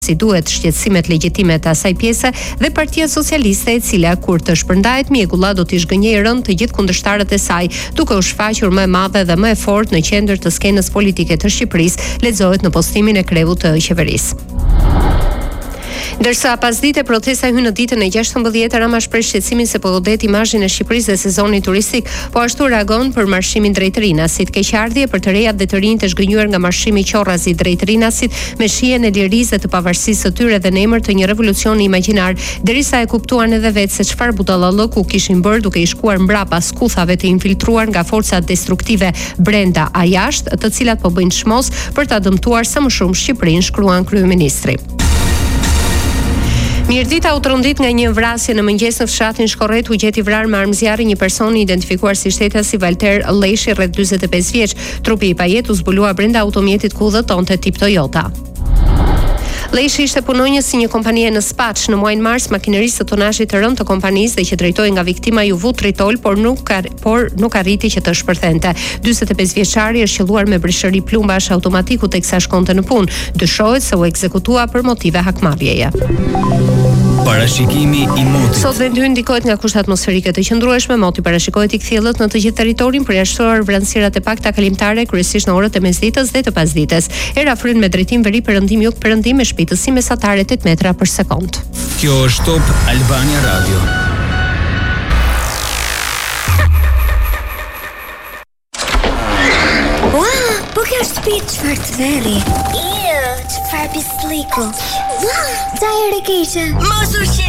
si duhet shqetësimet legjitime të asaj pjese dhe Partia Socialiste, e cila kur të shpërndahet mjegulla do t'i zhgënjejë rënd të gjithë kundërshtarët e saj, duke u shfaqur më e madhe dhe më e fortë në qendër të skenës politike të Shqipërisë, lexohet në postimin e krevut të qeverisë. Ndërsa pas dite protesta hyn në ditën e 16, Rama shpreh shqetësimin se po godet imazhin e Shqipërisë dhe sezonit turistik, po ashtu reagon për marshimin drejt Rinasit, keqardhje për të rejat dhe të rinj të zhgënjur nga marshimi qorrazi drejt Rinasit me shihen e lirisë dhe të pavarësisë së tyre dhe në emër të një revolucioni imagjinar, derisa e kuptuan edhe vetë se çfarë budallallëku kishin bërë duke i shkuar mbrapa skuthave të infiltruar nga forcat destruktive brenda a jashtë, të cilat po bëjnë çmos për ta dëmtuar sa më shumë Shqipërinë, shkruan kryeministri. Mirdita u trondit nga një vrasje në mëngjes në fshatin Shkorret, u gjeti vrarë me armë zjarri një person i identifikuar si shtetasi Valter Lleshi, rreth 45 vjeç. Trupi i pajet u zbulua brenda automjetit ku udhëtonte tip Toyota. Lleshi ishte punonjës si një kompanie në Spaç. Në muajin mars, makineristë të tonazhit të rënd të kompanisë dhe që drejtoi nga viktima ju vu tritol, por nuk arriti që të shpërthente. 45 vjeçari është qelluar me brishëri plumbash automatiku teksa shkonte në punë. Dyshohet se u ekzekutua për motive hakmarrjeje. Parashikimi i motit. Sot vendi ynë ndikohet nga kushte atmosferike të qëndrueshme, moti parashikohet i kthjellët në të gjithë territorin, përjashtuar vranësirat e pakta kalimtare, kryesisht në orët e mesditës dhe të pasdites. Era fryn me drejtim veri perëndim jug perëndim me shpejtësi mesatare 8 metra për sekond. Kjo është Top Albania Radio. Wow, po kjo është shtëpi çfarë të veri. Çfarë pisliku. Wow, çfarë keqe. Mos u